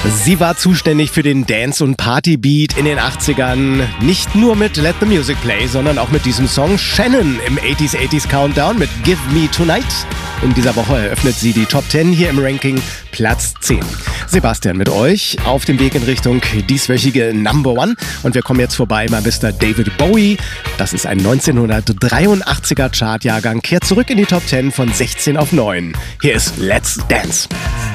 Sie war zuständig für den Dance- und Party-Beat in den 80ern. Nicht nur mit Let the Music Play, sondern auch mit diesem Song Shannon im 80s Countdown mit Give Me Tonight. In dieser Woche eröffnet sie die Top 10 hier im Ranking, Platz 10. Sebastian mit euch auf dem Weg in Richtung dieswöchige Number One. Und wir kommen jetzt vorbei bei Mr. David Bowie. Das ist ein 1983er Chartjahrgang, kehrt zurück in die Top 10 von 16 auf 9. Hier ist Let's Dance.